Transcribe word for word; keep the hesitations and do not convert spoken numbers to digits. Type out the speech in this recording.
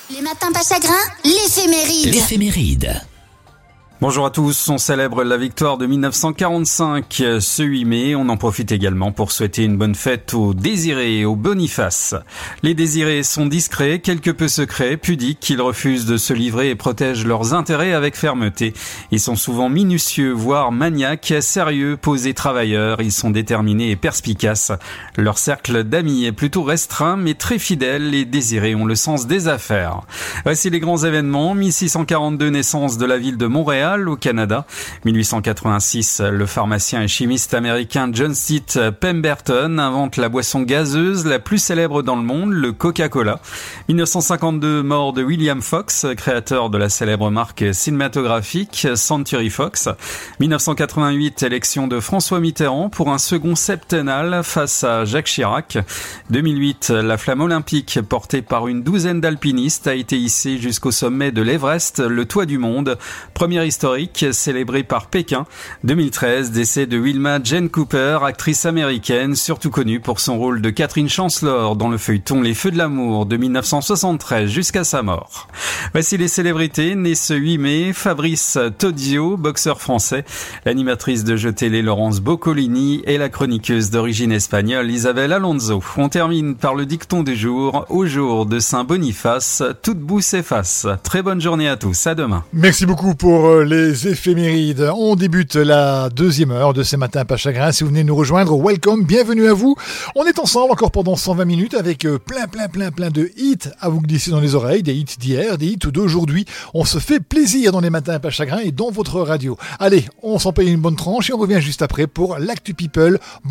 Les matins pas chagrin, l'éphéméride. L'éphéméride. Bonjour à tous, on célèbre la victoire de mille neuf cent quarante-cinq ce huit mai. On en profite également pour souhaiter une bonne fête aux Désirés et aux Boniface. Les Désirés sont discrets, quelque peu secrets, pudiques, ils refusent de se livrer et protègent leurs intérêts avec fermeté. Ils sont souvent minutieux, voire maniaques, sérieux, posés travailleurs, ils sont déterminés et perspicaces. Leur cercle d'amis est plutôt restreint mais très fidèle, les Désirés ont le sens des affaires. Voici les grands événements, mille six cent quarante-deux, naissance de la ville de Montréal, au Canada. mille huit cent quatre-vingt-six, le pharmacien et chimiste américain John Steed Pemberton invente la boisson gazeuse la plus célèbre dans le monde, le Coca-Cola. mille neuf cent cinquante-deux, mort de William Fox, créateur de la célèbre marque cinématographique Century Fox. mille neuf cent quatre-vingt-huit, élection de François Mitterrand pour un second septennal face à Jacques Chirac. deux mille huit, la flamme olympique portée par une douzaine d'alpinistes a été hissée jusqu'au sommet de l'Everest, le toit du monde. Première historique, célébrée par Pékin. deux mille treize, décès de Wilma Jane Cooper, actrice américaine, surtout connue pour son rôle de Catherine Chancellor dans le feuilleton Les Feux de l'amour de mille neuf cent soixante-treize jusqu'à sa mort. Voici les célébrités nées ce huit mai. Fabrice Tozio, boxeur français, l'animatrice de jeux télé Laurence Boccolini et la chroniqueuse d'origine espagnole Isabelle Alonso. On termine par le dicton du jour. Au jour de Saint Boniface, toute boue s'efface. Très bonne journée à tous, à demain. Merci beaucoup pour les éphémérides. On débute la deuxième heure de ces matins pas chagrin. Si vous venez nous rejoindre, welcome, bienvenue à vous. On est ensemble encore pendant cent vingt minutes avec plein, plein, plein, plein de hits à vous glisser dans les oreilles, des hits d'hier, des hits d'aujourd'hui. On se fait plaisir dans les matins pas chagrin et dans votre radio. Allez, on s'en paye une bonne tranche et on revient juste après pour l'Actu People.